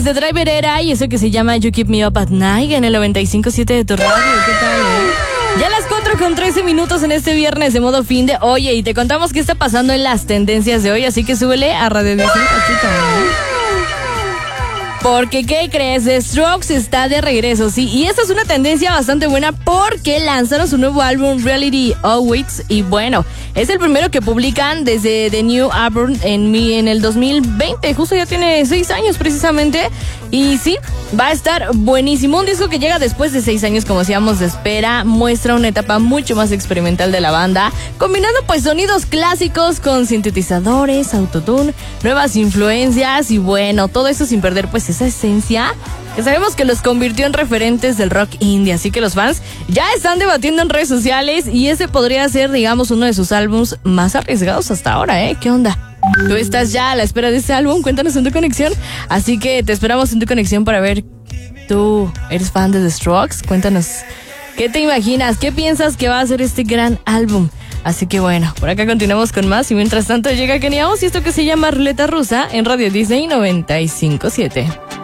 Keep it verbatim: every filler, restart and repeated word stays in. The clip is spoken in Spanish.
Desde Driver Era y eso que se llama You Keep Me Up at Night en el noventa y cinco punto siete de tu radio. ¿Qué tal, eh? Ya a las cuatro con trece minutos en este viernes de modo fin de. Oye, y te contamos qué está pasando en las tendencias de hoy, así que súbele a Radio diez, chica, ¿no? Porque, ¿qué crees? The Strokes está de regreso, sí. Y esta es una tendencia bastante buena porque lanzaron su nuevo álbum Reality Awaits. Y bueno, es el primero que publican desde The New Album en, mi, en el dos mil veinte. Justo ya tiene seis años precisamente. Y sí, va a estar buenísimo. Un disco que llega después de seis años, como decíamos, de espera. Muestra una etapa mucho más experimental de la banda, combinando pues sonidos clásicos con sintetizadores, autotune, nuevas influencias y bueno, todo eso sin perder pues esa esencia que sabemos que los convirtió en referentes del rock indie. Así que los fans ya están debatiendo en redes sociales y ese podría ser, digamos, uno de sus álbumes más arriesgados hasta ahora, ¿eh? ¿Qué onda? Tú estás ya a la espera de este álbum, cuéntanos en tu conexión. Así que te esperamos en tu conexión para ver. ¿Tú eres fan de The Strokes? Cuéntanos, ¿qué te imaginas? ¿Qué piensas que va a ser este gran álbum? Así que bueno, por acá continuamos con más y mientras tanto llega Kenia Oz y esto que se llama Ruleta Rusa en Radio Disney noventa y cinco punto siete.